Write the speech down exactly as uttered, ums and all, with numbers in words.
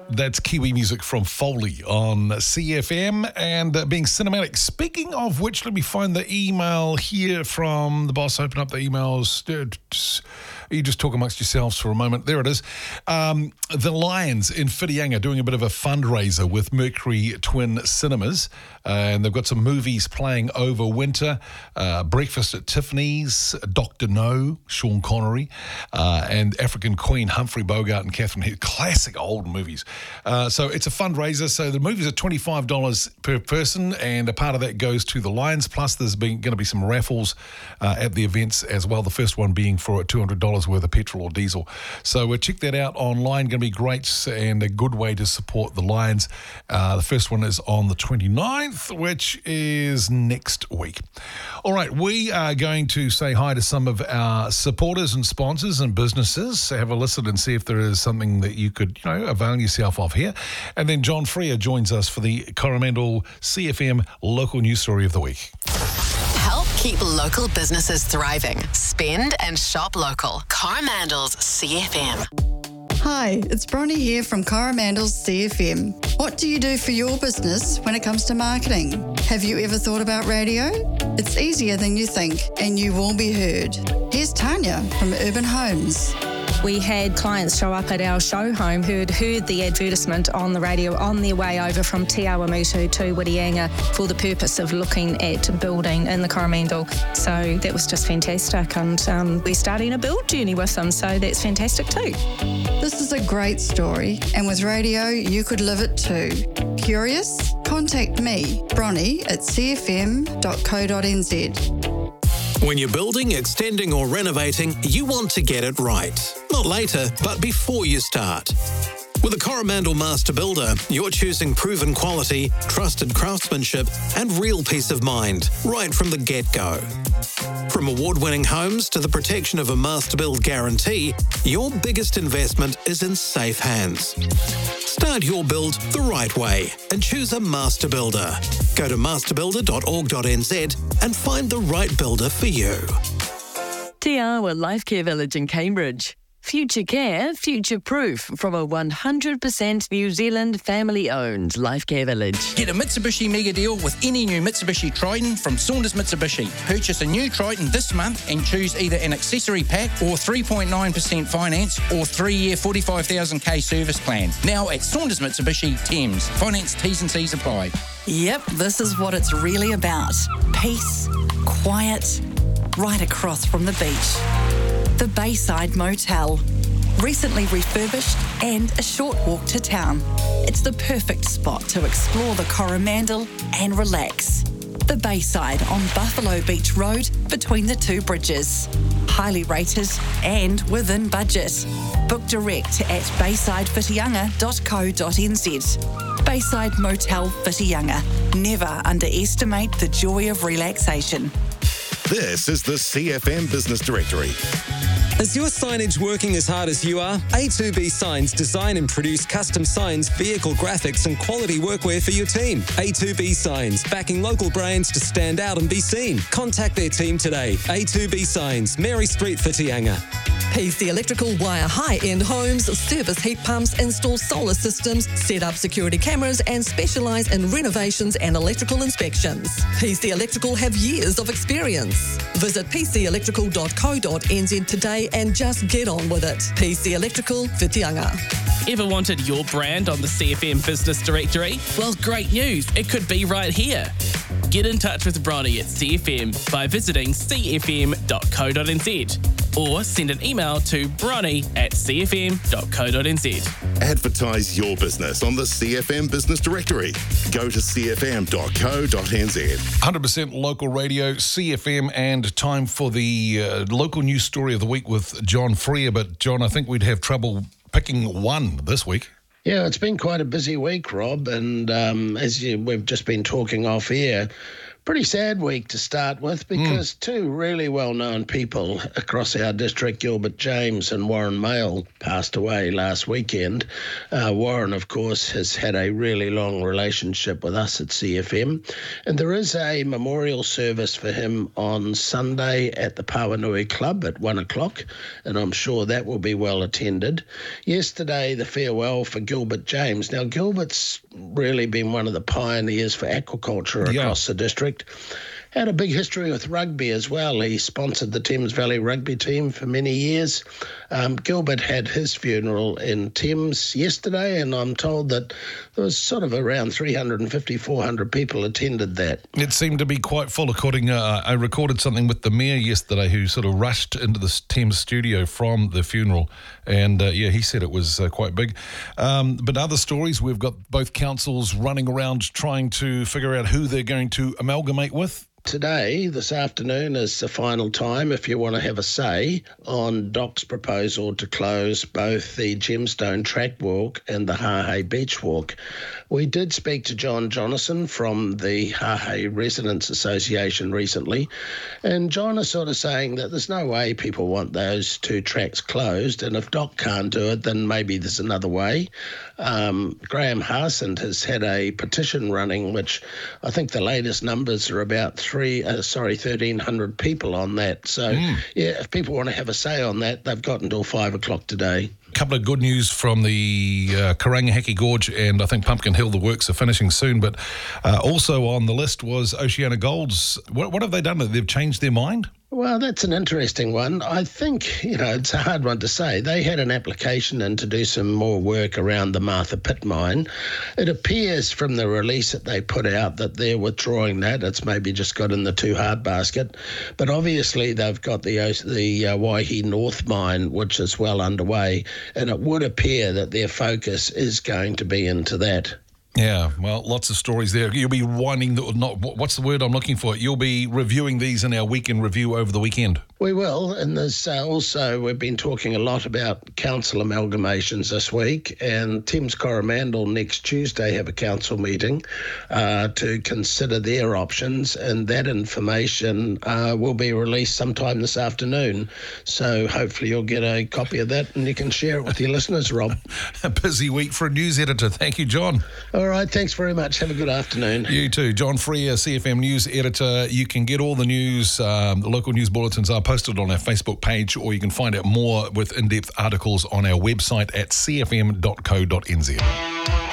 That's Kiwi music from Foley on C F M and uh, being cinematic. Speaking of which, let me find the email here from the boss. Open up the emails. You just talk amongst yourselves for a moment. There it is. Um, the Lions in Whitianga doing a bit of a fundraiser with Mercury Twin Cinemas. Uh, and they've got some movies playing over winter. Uh, Breakfast at Tiffany's, Doctor No, Sean Connery, uh, and African Queen, Humphrey Bogart and Catherine Hepburn. Classic old movies. Uh, so it's a fundraiser. So the movies are twenty-five dollars per person, and a part of that goes to the Lions. Plus, there's been going to be some raffles uh, at the events as well. The first one being for two hundred dollars worth of petrol or diesel. So uh, check that out online. Going to be great and a good way to support the Lions. Uh, the first one is on the twenty-ninth, which is next week. All right, we are going to say hi to some of our supporters and sponsors and businesses. Have a listen and see if there is something that you could, you know, avail yourself of here. And then John Freer joins us for the Coromandel C F M Local News Story of the Week. Help keep local businesses thriving. Spend and shop local. Coromandel's C F M. Hi, it's Bronnie here from Coromandel's C F M. What do you do for your business when it comes to marketing? Have you ever thought about radio? It's easier than you think, and you will be heard. Here's Tanya from Urban Homes. We had clients show up at our show home who had heard the advertisement on the radio on their way over from Te Awamutu to Whitianga for the purpose of looking at building in the Coromandel. So that was just fantastic, and um, we're starting a build journey with them, so that's fantastic too. This is a great story, and with radio, you could live it too. Curious? Contact me, Bronnie, at c f m dot co dot n z. When you're building, extending or renovating, you want to get it right. Not later, but before you start. With a Coromandel Master Builder, you're choosing proven quality, trusted craftsmanship and real peace of mind right from the get-go. From award-winning homes to the protection of a Master Build guarantee, your biggest investment is in safe hands. Start your build the right way and choose a Master Builder. Go to master builder dot org dot n z and find the right builder for you. Te Awa Life Care Village in Cambridge. Future care, future-proof from a one hundred percent New Zealand family-owned Life Care Village. Get a Mitsubishi mega deal with any new Mitsubishi Triton from Saunders Mitsubishi. Purchase a new Triton this month and choose either an accessory pack or three point nine percent finance or three-year forty-five thousand k service plan. Now at Saunders Mitsubishi Thames. Finance T's and C's apply. Yep, this is what it's really about. Peace, quiet, right across from the beach. The Bayside Motel. Recently refurbished and a short walk to town. It's the perfect spot to explore the Coromandel and relax. The Bayside on Buffalo Beach Road between the two bridges. Highly rated and within budget. Book direct at bayside whitianga dot co dot n z. Bayside Motel Whitianga. Never underestimate the joy of relaxation. This is the C F M Business Directory. Is your signage working as hard as you are? A two B Signs design and produce custom signs, vehicle graphics and quality workwear for your team. A two B Signs, backing local brands to stand out and be seen. Contact their team today. A two B Signs, Mary Street, Whitianga. P C Electrical wire high-end homes, service heat pumps, install solar systems, set up security cameras and specialise in renovations and electrical inspections. P C Electrical have years of experience. Visit p c electrical dot co dot n z today and just get on with it. P C Electrical, Whitianga. Ever wanted your brand on the C F M Business Directory? Well, great news. It could be right here. Get in touch with Bronnie at C F M by visiting c f m dot co dot n z or send an email to bronnie at c f m dot co dot n z. Advertise your business on the C F M Business Directory. Go to c f m dot co dot n z. one hundred percent local radio, C F M, and time for the uh, local news story of the week with John Freer. But, John, I think we'd have trouble picking one this week. Yeah, it's been quite a busy week, Rob, and um, as you, we've just been talking off air, Pretty sad week to start with because mm. two really well-known people across our district, Gilbert James and Warren Mail, passed away last weekend. Uh, Warren, of course, has had a really long relationship with us at C F M, and there is a memorial service for him on Sunday at the Pawanui Club at one o'clock, and I'm sure that will be well attended. Yesterday, the farewell for Gilbert James. Now, Gilbert's really been one of the pioneers for aquaculture yeah. across the district. Had a big history with rugby as well. He sponsored the Thames Valley rugby team for many years. Um, Gilbert had his funeral in Thames yesterday, and I'm told that there was sort of around three hundred fifty, four hundred people attended that. It seemed to be quite full. According, uh, I recorded something with the mayor yesterday who sort of rushed into the Thames studio from the funeral, and uh, yeah, he said it was uh, quite big. Um, but other stories, we've got both councils running around trying to figure out who they're going to amalgamate with. Today, this afternoon, is the final time if you want to have a say on Doc's proposal to close both the Gemstone Track Walk and the Hahei Beach Walk. We did speak to John Jonathan from the Hahei Residents Association recently, and John is sort of saying that there's no way people want those two tracks closed, and if Doc can't do it, then maybe there's another way. Um, Graham Harsand has had a petition running, which I think the latest numbers are about three, uh, sorry, thirteen hundred people on that. So, mm. yeah, if people want to have a say on that, they've got until five o'clock today. A couple of good news from the uh, Karangahaki Gorge and I think Pumpkin Hill. The works are finishing soon, but uh, also on the list was Oceana Golds. What, what have they done? They've changed their mind? Well, that's an interesting one. I think, you know, it's a hard one to say. They had an application in to do some more work around the Martha Pit mine. It appears from the release that they put out that they're withdrawing that. It's maybe just got in the too hard basket. But obviously they've got the the uh, Waihi North mine, which is well underway, and it would appear that their focus is going to be into that. Yeah, well, lots of stories there. You'll be winding, the, not what's the word I'm looking for? You'll be reviewing these in our weekend review over the weekend. We will, and there's uh, also, we've been talking a lot about council amalgamations this week, and Thames Coromandel next Tuesday have a council meeting uh, to consider their options, and that information uh, will be released sometime this afternoon. So hopefully you'll get a copy of that and you can share it with your listeners, Rob. A busy week for a news editor. Thank you, John. All right, thanks very much. Have a good afternoon. You too. John Freer, C F M News Editor. You can get all the news, um, the local news bulletins are posted on our Facebook page, or you can find out more with in-depth articles on our website at c f m dot co dot n z.